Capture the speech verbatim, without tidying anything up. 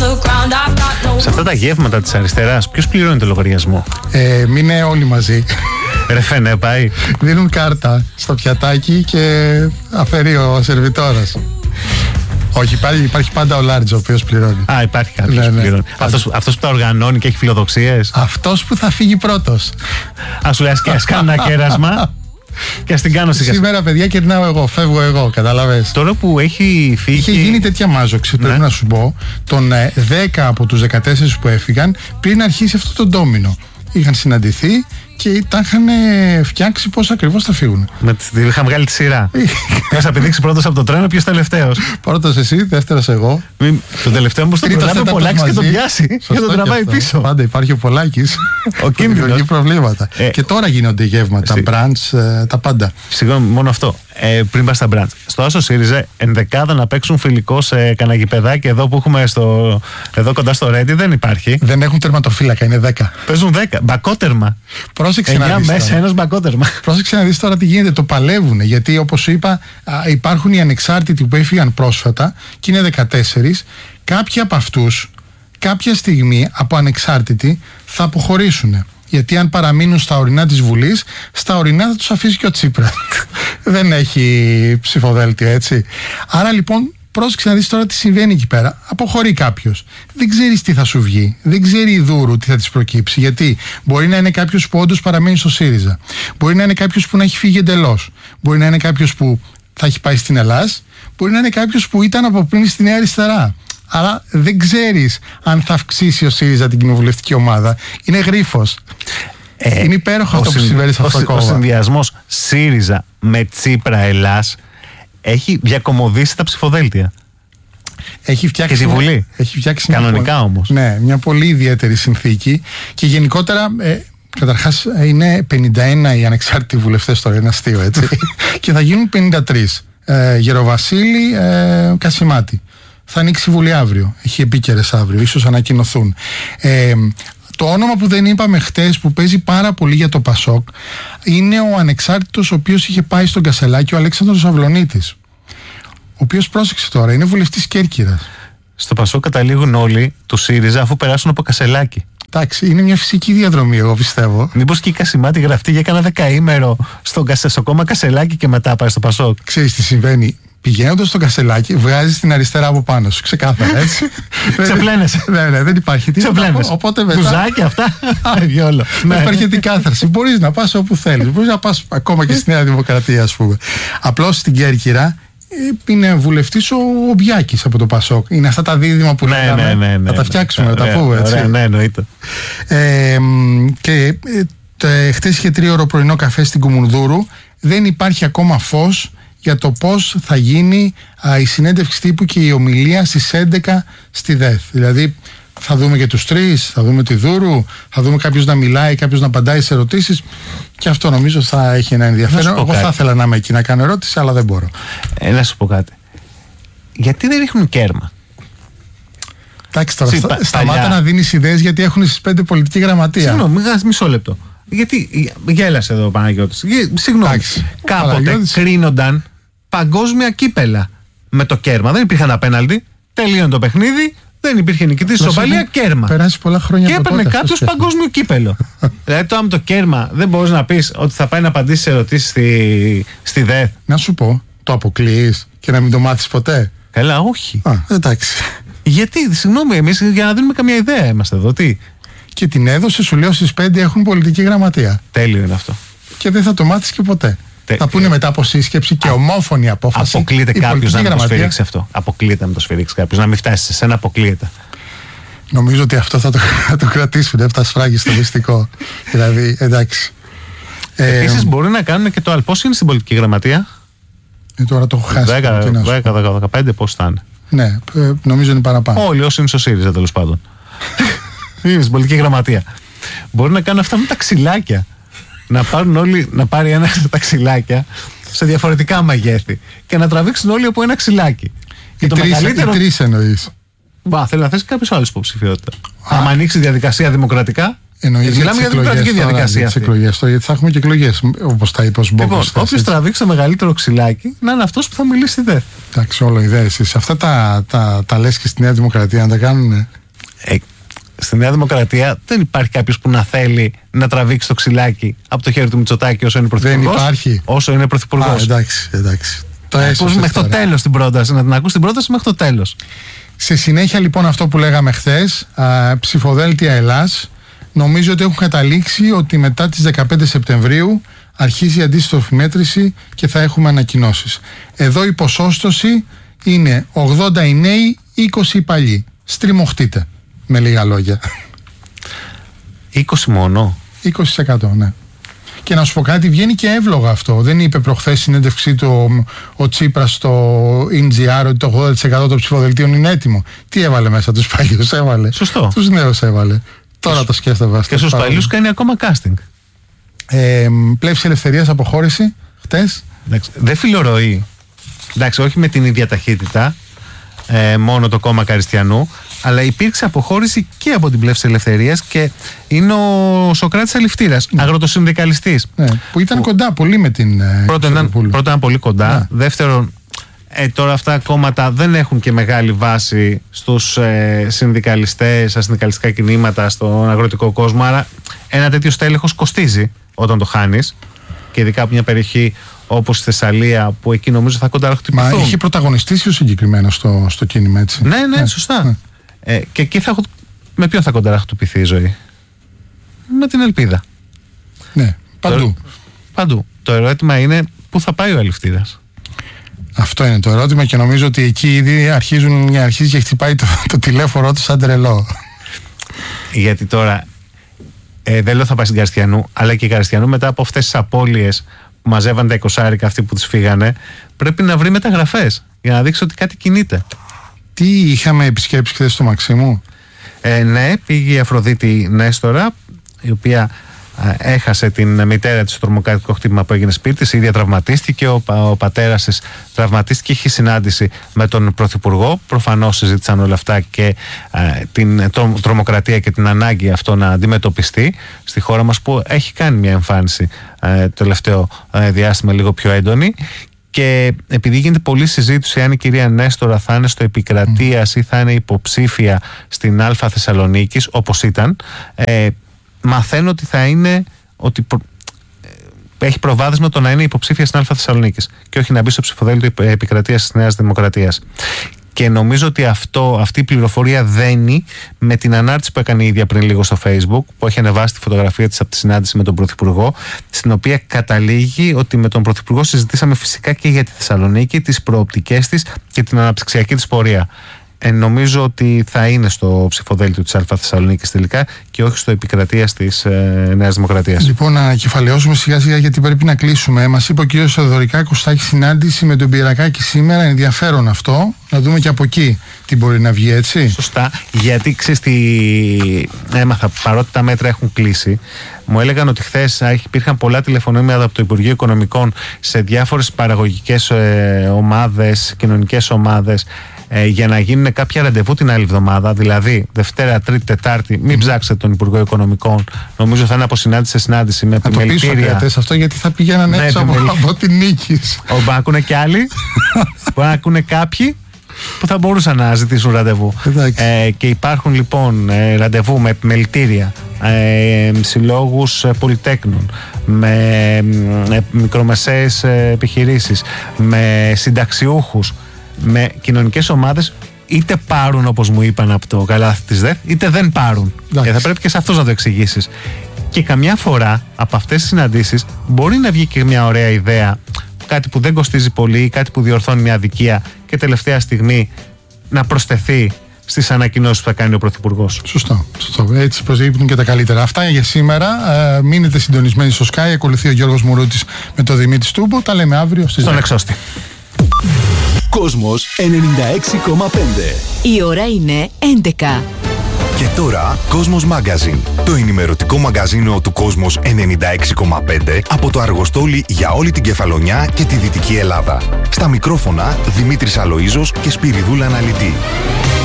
Σε αυτά τα γεύματα της αριστεράς, ποιος πληρώνει το λογαριασμό? Ε, μείνε όλοι μαζί. Ρε φαίνε, πάει. Δίνουν κάρτα στο πιατάκι και αφαιρεί ο σερβιτόρας. Όχι, υπάρχει, υπάρχει πάντα ο Λάρτζο ο οποίος πληρώνει. Α, υπάρχει κάποιος ναι, που ναι, πληρώνει. Αυτός, αυτός που τα οργανώνει και έχει φιλοδοξίες. Αυτός που θα φύγει πρώτος. Α, σου λέει, ας κάνω ένα κέρασμα και ας την κάνω σιγά. Σήμερα, παιδιά, κερνάω εγώ, φεύγω εγώ, καταλαβες. Τώρα που έχει φύγει. Είχε γίνει τέτοια μάζοξη, πρέπει ναι. να σου πω, των δέκα από τους δεκατέσσερις που έφυγαν πριν αρχίσει αυτό το ντόμινο. Είχαν συναντηθεί και τα είχαν φτιάξει πώς ακριβώς θα φύγουν. Με, είχαν βγάλει τη σειρά. Ποιος θα πηδήξει πρώτος από το τρένο, ποιος τελευταίος. Πρώτος εσύ, δεύτερος εγώ. Μην, τον τελευταίο όμως τον προλάβει ο Πολάκης και τον πιάσει και τον τραβάει πίσω. Πάντα υπάρχει ο Πολάκης. Ο κίνδυνος. Δημιουργεί προβλήματα. Ε, και τώρα γίνονται γεύματα, τα branch, τα πάντα. Συγγνώμη, μόνο αυτό. Ε, πριν πας στα branch. Στο Άσο ΣΥΡΙΖΑ ενδεκάδα να παίξουν φιλικό σε κανένα γηπεδάκι εδώ που έχουμε στο, εδώ κοντά στο Ρέντι δεν υπάρχει. Δεν έχουν τερματοφύλακα, είναι δέκα. Παίζουν δέκα. Μπακότερμα. Πρόσεξε να δεις. Μέσα ένας μπακότερμα. Πρόσεξε να δεις τώρα τι γίνεται. Το παλεύουν. Γιατί όπως σου είπα, υπάρχουν οι ανεξάρτητοι που έφυγαν πρόσφατα και είναι δεκατέσσερις. Κάποιοι από αυτούς κάποια στιγμή από ανεξάρτητοι θα αποχωρήσουν. Γιατί αν παραμείνουν στα ορεινά της Βουλής, στα ορεινά θα τους αφήσει και ο Τσίπρας. Δεν έχει ψηφοδέλτιο, έτσι. Άρα λοιπόν, πρόσεξε να δεις τώρα τι συμβαίνει εκεί πέρα. Αποχωρεί κάποιος. Δεν ξέρεις τι θα σου βγει. Δεν ξέρει η Δούρου τι θα της προκύψει. Γιατί μπορεί να είναι κάποιος που όντως παραμένει στο ΣΥΡΙΖΑ. Μπορεί να είναι κάποιος που να έχει φύγει εντελώς. Μπορεί να είναι κάποιος που θα έχει πάει στην Ελλάδα. Μπορεί να είναι κάποιος που ήταν από πριν στη Νέα Αριστερά. Αλλά δεν ξέρεις αν θα αυξήσει ο ΣΥΡΙΖΑ την κοινοβουλευτική ομάδα. Είναι γρίφος. Ε, είναι υπέροχο αυτό που συμβαίνει σε αυτό το κόμμα. Ο συνδυασμός ΣΥΡΙΖΑ με Τσίπρα Ελλάς έχει διακομωδήσει τα ψηφοδέλτια. Έχει φτιάξει και τη Βουλή. Έχει φτιάξει κανονικά μια, όμως. Ναι, μια πολύ ιδιαίτερη συνθήκη. Και γενικότερα, ε, καταρχάς, είναι πενήντα ένα οι ανεξάρτητοι βουλευτές τώρα, είναι αστείο, έτσι. Και θα γίνουν πενήντα τρεις. Ε, Γεροβασίλη, ε, Κασιμάτη. Θα ανοίξει η Βουλή αύριο. Έχει επίκαιρες αύριο, ίσως ανακοινωθούν. Ε, το όνομα που δεν είπαμε χτες, που παίζει πάρα πολύ για το Πασόκ, είναι ο ανεξάρτητος ο οποίος είχε πάει στον Κασελάκη, ο Αλέξανδρος Αυλωνίτης. Ο οποίος, πρόσεξε τώρα, είναι βουλευτής Κέρκυρας. Στο Πασόκ καταλήγουν όλοι του ΣΥΡΙΖΑ αφού περάσουν από Κασελάκη. Εντάξει, είναι μια φυσική διαδρομή, εγώ πιστεύω. Μήπως και η Κασιμάτη γραφτεί για κάνα δεκαήμερο στο, στο κόμμα Κασελάκη και μετά πάει στο Πασόκ. Ξέρεις τι συμβαίνει. Πηγαίνοντας στο Κασελάκι, βγάζεις την αριστερά από πάνω σου. Ξεκάθαρα, έτσι. Ξεπλένεσαι. Ναι, ναι, δεν υπάρχει τι. Ξεπλένεσαι. Οπότε μετά. Μπουζάκι, αυτά. Βιόλο. Δεν υπάρχει την κάθαρση. Μπορείς να πας όπου θέλεις. Μπορείς να πας ακόμα και στη Νέα Δημοκρατία, ας πούμε. Απλώς στην Κέρκυρα είναι βουλευτής ο Μπιάκης από το Πασόκ. Είναι αυτά τα δίδυμα που ναι, λέγαμε. Ναι, ναι, ναι, θα τα φτιάξουμε, να τα πούμε. Έτσι. Ναι, εννοείται. Ε, και ε, χτες είχε τρίωρο πρωινό καφέ στην Κουμουνδούρου. Δεν υπάρχει ακόμα φως για το πώς θα γίνει α, η συνέντευξη τύπου και η ομιλία στις έντεκα στη ΔΕΘ. Δηλαδή θα δούμε και τους τρεις, θα δούμε τη Δούρου, θα δούμε κάποιος να μιλάει, κάποιος να απαντάει σε ερωτήσεις και αυτό νομίζω θα έχει ένα ενδιαφέρον. Εγώ κάτι. Θα ήθελα να είμαι εκεί να κάνω ερώτηση, αλλά δεν μπορώ. Ε, να σου πω κάτι. Γιατί δεν ρίχνουν κέρμα? Εντάξει τώρα, στα, σταμάτα να δίνεις ιδέες γιατί έχουν στις πέντε πολιτική γραμματεία. Συγγνώμη, μισό λεπτό. Γιατί γέλασε εδώ ο Παναγιώτης. Συγγνώμη. Άξι, κάποτε Παναγιώτης... κρίνονταν παγκόσμια κύπελα με το κέρμα. Δεν υπήρχαν απέναλτι. Τελείωνε το παιχνίδι. Δεν υπήρχε νικητής ισοπαλία, κέρμα. Περάσει πολλά χρόνια. Και έπαιρνε κάποιο παγκόσμιο κύπελο. Δηλαδή, το άμα το κέρμα δεν μπορείς να πεις ότι θα πάει να απαντήσει σε ερωτήσεις στη, στη ΔΕΘ. Να σου πω, το αποκλείεις και να μην το μάθεις ποτέ? Καλά, όχι. Α, εντάξει. Γιατί, συγγνώμη, εμείς για να δίνουμε καμία ιδέα είμαστε εδώ. Τι. Και την έδωσε, σου λέω, στις πέντε έχουν πολιτική γραμματεία. Τέλειο είναι αυτό. Και δεν θα το μάθεις και ποτέ. Τε... Θα πούνε μετά από σύσκεψη και ομόφωνη απόφαση. Αποκλείεται κάποιος να μην το σφυρίξει αυτό. Αποκλείεται να μην το σφυρίξει κάποιος. Να μην φτάσει σε σένα, αποκλείεται. Νομίζω ότι αυτό θα το, θα το κρατήσουν. Έφτα σφράγγι στο μυστικό. Δηλαδή, εντάξει. Επίσης, ε, μπορεί να κάνουν και το άλλο. Πώς είναι στην πολιτική γραμματεία? Ε, τώρα το έχω χάσει. δέκα δεκαπέντε, πώς θα είναι? Ναι, ε, νομίζω είναι παραπάνω. Όλοι όσοι είναι στο ΣΥΡΙΖΑ, τέλος πάντων. Είναι στην πολιτική γραμματεία. Μπορεί να κάνουν αυτά με τα ξυλάκια. Να πάρουν όλοι, να πάρει ένα τα ξυλάκια σε διαφορετικά μεγέθη και να τραβήξουν όλοι από ένα ξυλάκι. Οι μεγαλύτερο... τρεις εννοείς. Μπα, θέλει να θέσει κάποιος άλλος υποψηφιότητα. Αν ανοίξει διαδικασία δημοκρατικά. Εννοείς μιλάμε για την δημοκρατική διαδικασία. Τις εκλογές, γιατί θα έχουμε και εκλογές, όπως τα είπε ο Μπόκος. Λοιπόν, όποιος τραβήξει το μεγαλύτερο ξυλάκι να είναι αυτός που θα μιλήσει στη ΔΕΘ. Εντάξει, όλο ιδέες. Αυτά τα, τα, τα λες και στη Νέα Δημοκρατία να τα κάνουν. Ε, στη Νέα Δημοκρατία δεν υπάρχει κάποιος που να θέλει να τραβήξει το ξυλάκι από το χέρι του Μητσοτάκη όσο είναι πρωθυπουργός. Δεν υπάρχει. Όσο είναι πρωθυπουργός. Εντάξει, εντάξει. Το ακούς μέχρι το τέλος την πρόταση, να την ακούς την πρόταση μέχρι το τέλος. Σε συνέχεια λοιπόν αυτό που λέγαμε χθες, α, ψηφοδέλτια Ελλάς, νομίζω ότι έχουν καταλήξει ότι μετά τις δεκαπέντε Σεπτεμβρίου αρχίζει η αντίστοιχη μέτρηση και θα έχουμε ανακοινώσεις. Εδώ η ποσόστοση είναι ογδόντα οι νέοι, είκοσι οι παλιοί. Στριμωχτείτε, με λίγα λόγια. είκοσι μόνο. είκοσι τοις εκατό, ναι. Και να σου πω κάτι, βγαίνει και εύλογα αυτό. Δεν είπε προχθές συνέντευξή του ο, ο Τσίπρας στο ι τζι αρ ότι το ογδόντα τοις εκατό των ψηφοδελτίων είναι έτοιμο. Τι έβαλε μέσα, τους παλιούς έβαλε. Σωστό. Τους νέους έβαλε. Τώρα το σκέφτομαι. Και στους παλιούς κάνει ακόμα casting. Ε, Πλεύση Ελευθερίας αποχώρηση χτες. Εντάξει, δεν φιλορροεί. Εντάξει, όχι με την ίδια ταχύτητα, ε, μόνο το κόμμα Καριστιανού, αλλά υπήρξε αποχώρηση και από την Πλεύση Ελευθερίας και είναι ο Σωκράτης Αληφτήρας, ναι. αγροτοσυνδικαλιστής. Ναι, που ήταν που... κοντά πολύ με την. Πρώτον, ήταν, πρώτον ήταν πολύ κοντά. Ναι. Δεύτερον, ε, τώρα αυτά τα κόμματα δεν έχουν και μεγάλη βάση στους ε, συνδικαλιστές, στα συνδικαλιστικά κινήματα, στον αγροτικό κόσμο. Άρα ένα τέτοιο στέλεχος κοστίζει όταν το χάνεις. Και ειδικά από μια περιοχή όπως η Θεσσαλία, που εκεί νομίζω θα κονταραχτυπηθούν. Μα είχε πρωταγωνιστήσει ο συγκεκριμένο στο, στο κίνημα, έτσι. Ναι, ναι, ναι σωστά. Ναι. Ε, και εκεί θα, με ποιον θα κονταραχτυπηθεί η ζωή? Με την ελπίδα. Ναι, παντού. Το, παντού. Το ερώτημα είναι πού θα πάει ο Αληφτήρας. Αυτό είναι το ερώτημα και νομίζω ότι εκεί ήδη αρχίζουν, αρχίζει και χτυπάει το, το τηλέφωνο του σαν τρελό. Γιατί τώρα ε, δεν λέω θα πάει στην Καριστιανού, αλλά και η Καριστιανού μετά από αυτές τις απώλειες που μαζεύαν τα εικοσάρικα αυτοί που τις φύγανε, πρέπει να βρει μεταγραφές για να δείξει ότι κάτι κινείται. Τι είχαμε επισκέψει χθες στο Μαξίμου? Ε, ναι, πήγε η Αφροδίτη Νέστορα, η οποία ε, έχασε την μητέρα της στο τρομοκρατικό χτύπημα που έγινε σπίτι της. Η ίδια τραυματίστηκε, ο, ο πατέρας της τραυματίστηκε, είχε συνάντηση με τον Πρωθυπουργό. Προφανώς συζήτησαν όλα αυτά και ε, την τρο, τρομοκρατία και την ανάγκη αυτό να αντιμετωπιστεί στη χώρα μας, που έχει κάνει μια εμφάνιση ε, το τελευταίο ε, διάστημα λίγο πιο έντονη. Και επειδή γίνεται πολλή συζήτηση αν η κυρία Νέστορα θα είναι στο Επικρατείας ή θα είναι υποψήφια στην Α Θεσσαλονίκης, όπως ήταν, ε, μαθαίνω ότι θα είναι, ότι προ, ε, έχει προβάδισμα το να είναι υποψήφια στην Α Θεσσαλονίκης και όχι να μπει στο ψηφοδέλτιο Επικρατείας της Νέας Δημοκρατίας. Και νομίζω ότι αυτό, αυτή η πληροφορία δένει με την ανάρτηση που έκανε η ίδια πριν λίγο στο Facebook, που έχει ανεβάσει τη φωτογραφία της από τη συνάντηση με τον Πρωθυπουργό, στην οποία καταλήγει ότι με τον Πρωθυπουργό συζητήσαμε φυσικά και για τη Θεσσαλονίκη, τις προοπτικές της και την αναπτυξιακή της πορεία. Ε, νομίζω ότι θα είναι στο ψηφοδέλτιο της Α Θεσσαλονίκης τελικά και όχι στο Επικρατείας της ε, Νέας Δημοκρατίας. Λοιπόν, να ανακεφαλαιώσουμε σιγά σιγά γιατί πρέπει να κλείσουμε. Μας είπε ο κ. Θεοδωρικάκος θα έχει συνάντηση με τον Πυρακάκη σήμερα. Ενδιαφέρον αυτό. Να δούμε και από εκεί τι μπορεί να βγει, έτσι. Σωστά. Γιατί ξέρεις τι έμαθα, παρότι τα μέτρα έχουν κλείσει, μου έλεγαν ότι χθες υπήρχαν πολλά τηλεφωνήματα από το Υπουργείο Οικονομικών σε διάφορες παραγωγικές ε, ομάδες, κοινωνικές ομάδες, Ε, για να γίνουν κάποια ραντεβού την άλλη εβδομάδα, δηλαδή Δευτέρα, Τρίτη, Τετάρτη. Μην mm. ψάξετε τον Υπουργό Οικονομικών. Νομίζω θα είναι από συνάντηση σε συνάντηση με επιμελητήρια. Να το αυτό γιατί θα πηγαίναν έξω από, από την νίκη. Μπορεί να ακούνε κι άλλοι, μπορεί να ακούνε κάποιοι που θα μπορούσαν να ζητήσουν ραντεβού. Ε, και υπάρχουν λοιπόν ε, ραντεβού με επιμελητήρια, ε, συλλόγους ε, πολυτέκνων, με ε, μικρομεσαίες ε, επιχειρήσεις, με συνταξιούχους, με κοινωνικές ομάδες, είτε πάρουν όπως μου είπαν από το καλάθι της ΔΕΘ, είτε δεν πάρουν. Και θα πρέπει και σε αυτούς να το εξηγήσεις. Και καμιά φορά από αυτές τις συναντήσεις μπορεί να βγει και μια ωραία ιδέα, κάτι που δεν κοστίζει πολύ, κάτι που διορθώνει μια αδικία και τελευταία στιγμή να προσθεθεί στις ανακοινώσεις που θα κάνει ο Πρωθυπουργός. Σωστό, σωστό. Έτσι προσδείπνουν και τα καλύτερα. Αυτά για σήμερα. Ε, μείνετε συντονισμένοι στο Sky. Ακολουθεί ο Γιώργος Μουρούτης με το Δημήτρη Στούμπο. Τα λέμε αύριο στις στον Εξώστη. Κόσμος ενενήντα έξι κόμμα πέντε. Η ώρα είναι έντεκα. Και τώρα Κόσμος Magazine, το ενημερωτικό μαγκαζίνο του Κόσμος ενενήντα έξι κόμμα πέντε από το Αργοστόλι για όλη την Κεφαλονιά και τη Δυτική Ελλάδα. Στα μικρόφωνα Δημήτρης Αλοΐζος και Σπυριδούλα Αναλυτή.